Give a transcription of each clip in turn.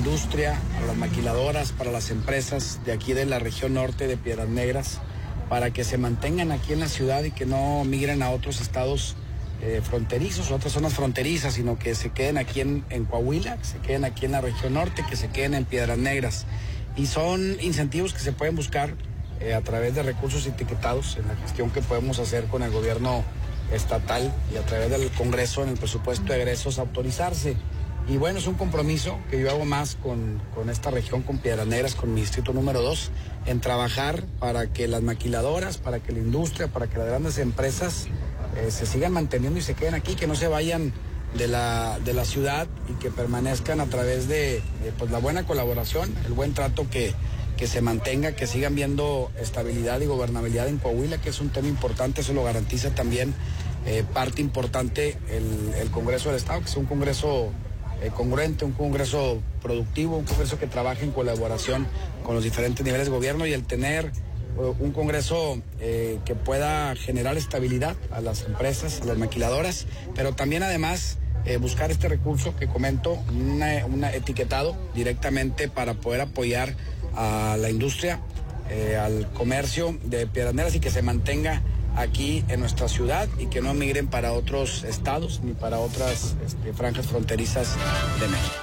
industria, a las maquiladoras, para las empresas de aquí de la región norte de Piedras Negras, para que se mantengan aquí en la ciudad y que no migren a otros estados fronterizos, otras zonas fronterizas, sino que se queden aquí en Coahuila, que se queden aquí en la región norte, que se queden en Piedras Negras. Y son incentivos que se pueden buscar a través de recursos etiquetados en la gestión que podemos hacer con el gobierno estatal y a través del Congreso en el presupuesto de egresos autorizarse. Y bueno, es un compromiso que yo hago más con esta región, con Piedras Negras, con mi distrito número 2, en trabajar para que las maquiladoras, para que la industria, para que las grandes empresas se sigan manteniendo y se queden aquí, que no se vayan de la ciudad y que permanezcan a través de pues la buena colaboración, el buen trato que se mantenga, que sigan viendo estabilidad y gobernabilidad en Coahuila, que es un tema importante. Eso lo garantiza también parte importante el Congreso del Estado, que es un Congreso congruente, un Congreso productivo, un Congreso que trabaja en colaboración con los diferentes niveles de gobierno, y el tener un Congreso que pueda generar estabilidad a las empresas, a las maquiladoras, pero también además buscar este recurso que comento, un etiquetado directamente para poder apoyar a la industria, al comercio de Piedras Negras, y que se mantenga aquí en nuestra ciudad y que no migren para otros estados ni para otras franjas fronterizas de México.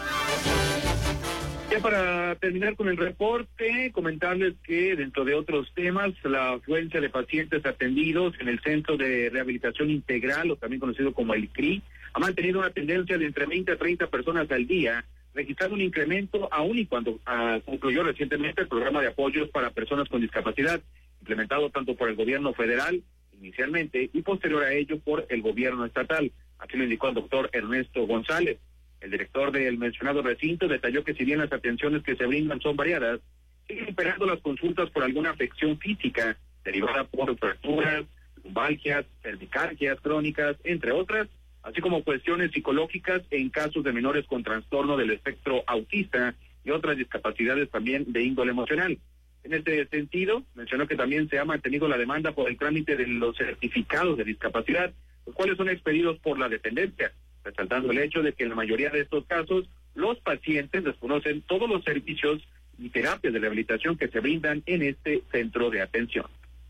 Ya para terminar con el reporte, comentarles que dentro de otros temas, la afluencia de pacientes atendidos en el Centro de Rehabilitación Integral, o también conocido como el CRI, ha mantenido una tendencia de entre 20 a 30 personas al día, registrando un incremento aún y cuando concluyó recientemente el programa de apoyos para personas con discapacidad, implementado tanto por el gobierno federal inicialmente y posterior a ello por el gobierno estatal. Así lo indicó el doctor Ernesto González. El director del mencionado recinto detalló que si bien las atenciones que se brindan son variadas, siguen esperando las consultas por alguna afección física derivada por fracturas, lumbalgias, cervicalgias crónicas, entre otras, así como cuestiones psicológicas en casos de menores con trastorno del espectro autista y otras discapacidades también de índole emocional. En este sentido, mencionó que también se ha mantenido la demanda por el trámite de los certificados de discapacidad, los cuales son expedidos por la dependencia, resaltando el hecho de que en la mayoría de estos casos los pacientes desconocen todos los servicios y terapias de rehabilitación que se brindan en este centro de atención.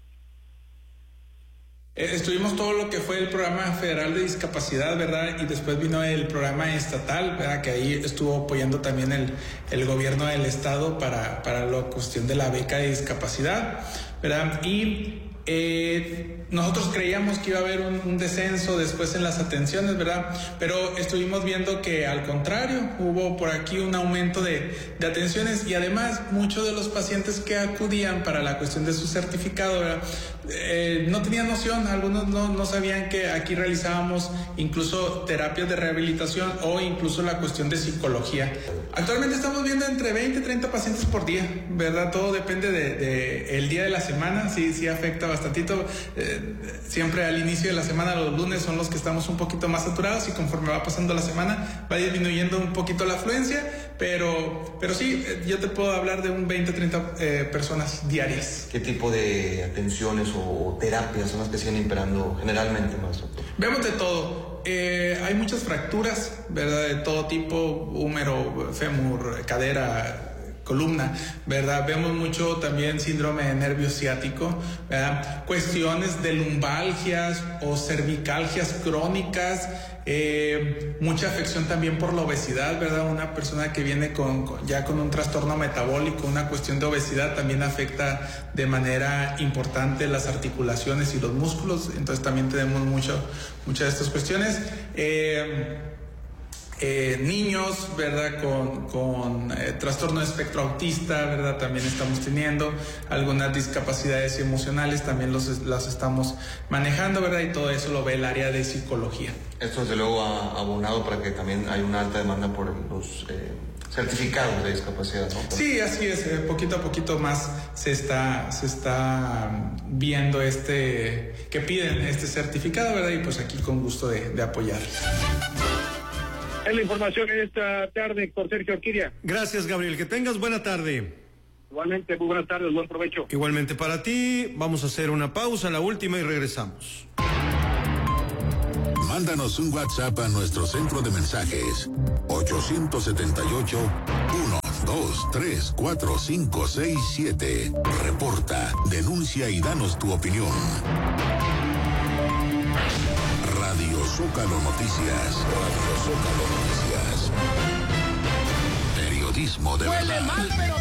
Estuvimos todo lo que fue el programa federal de discapacidad, ¿verdad? Y después vino el programa estatal, ¿verdad? Que ahí estuvo apoyando también el gobierno del estado para la cuestión de la beca de discapacidad, ¿verdad? Y nosotros creíamos que iba a haber un descenso después en las atenciones, ¿verdad? Pero estuvimos viendo que al contrario, hubo por aquí un aumento de atenciones, y además muchos de los pacientes que acudían para la cuestión de su certificado, ¿verdad? No tenían noción, algunos no sabían que aquí realizábamos incluso terapias de rehabilitación o incluso la cuestión de psicología. Actualmente estamos viendo entre 20 y 30 pacientes por día, ¿verdad? Todo depende de el día de la semana, sí afecta bastantito. Siempre al inicio de la semana, los lunes son los que estamos un poquito más saturados, y conforme va pasando la semana va disminuyendo un poquito la afluencia, pero sí, yo te puedo hablar de un 20-30 personas diarias. ¿Qué tipo de atenciones o terapias son las que siguen imperando generalmente, más? Vemos de todo. Hay muchas fracturas, ¿verdad? De todo tipo: húmero, fémur, cadera, columna, ¿verdad? Vemos mucho también síndrome de nervio ciático, ¿verdad? Cuestiones de lumbalgias o cervicalgias crónicas, mucha afección también por la obesidad, ¿verdad? Una persona que viene ya con un trastorno metabólico, una cuestión de obesidad, también afecta de manera importante las articulaciones y los músculos, entonces también tenemos muchas de estas cuestiones. Niños, ¿verdad? Con trastorno de espectro autista, ¿verdad? También estamos teniendo algunas discapacidades emocionales, también las estamos manejando, ¿verdad? Y todo eso lo ve el área de psicología. Esto desde luego ha abonado para que también hay una alta demanda por los certificados de discapacidad, ¿no? Sí, así es, poquito a poquito más se está viendo que piden este certificado, ¿verdad? Y pues aquí con gusto de apoyar. Es la información en esta tarde, Héctor Sergio Orquídea. Gracias, Gabriel. Que tengas buena tarde. Igualmente, muy buenas tardes, buen provecho. Igualmente para ti. Vamos a hacer una pausa, la última, y regresamos. Mándanos un WhatsApp a nuestro centro de mensajes 878-1 2, 3, 4, 5, 6, 7. Reporta, denuncia y danos tu opinión. Radio Zócalo Noticias. Radio Zócalo Noticias. Periodismo de verdad.